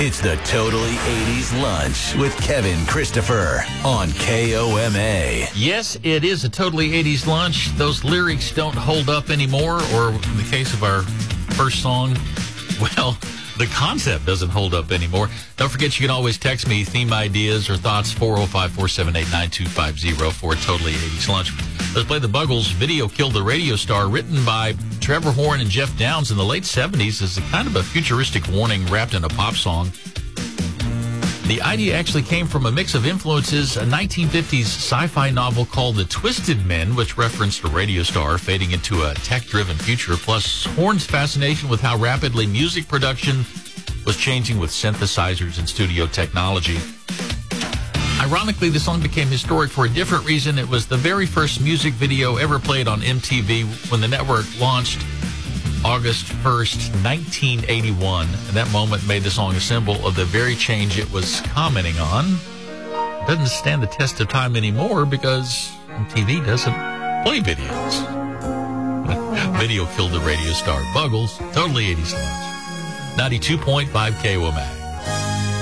It's the Totally 80s Lunch with Kevin Christopher on KOMA. Yes, it is a Totally 80s Lunch. Those lyrics don't hold up anymore, or in the case of our first song, well, the concept doesn't hold up anymore. Don't forget, you can always text me theme ideas or thoughts, 405-478-9250 for Totally 80s Lunch. Let's play the Buggles' Video Killed the Radio Star, written by Trevor Horn and Jeff Downs in the late 70s as a kind of a futuristic warning wrapped in a pop song. The idea actually came from a mix of influences, a 1950s sci-fi novel called The Twisted Men, which referenced a radio star fading into a tech-driven future, plus Horn's fascination with how rapidly music production was changing with synthesizers and studio technology. Ironically, the song became historic for a different reason. It was the very first music video ever played on MTV when the network launched August 1st, 1981. And that moment made the song a symbol of the very change it was commenting on. It doesn't stand the test of time anymore because MTV doesn't play videos. Video killed the radio star. Buggles, Totally 80s Lunch. 92.5 KOMA.